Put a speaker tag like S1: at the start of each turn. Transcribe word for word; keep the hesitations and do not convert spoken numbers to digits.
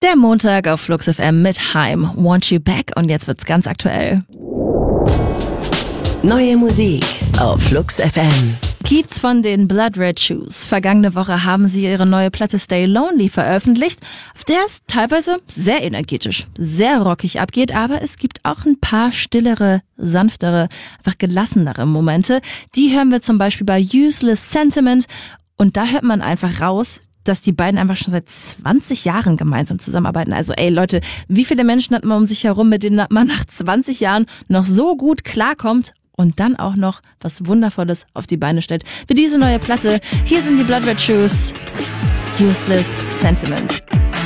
S1: Der Montag auf Flux F M mit Haim, Want You Back, und jetzt wird's ganz aktuell.
S2: Neue Musik auf Flux F M.
S1: Gibt's von den Blood Red Shoes. Vergangene Woche haben sie ihre neue Platte Stay Lonely veröffentlicht, auf der es teilweise sehr energetisch, sehr rockig abgeht, aber es gibt auch ein paar stillere, sanftere, einfach gelassenere Momente. Die hören wir zum Beispiel bei Useless Sentiment, und da hört man einfach raus, dass die beiden einfach schon seit zwanzig Jahren gemeinsam zusammenarbeiten. Also ey Leute, wie viele Menschen hat man um sich herum, mit denen man nach zwanzig Jahren noch so gut klarkommt und dann auch noch was Wundervolles auf die Beine stellt für diese neue Platte. Hier sind die Blood Red Shoes, Useless Sentiment.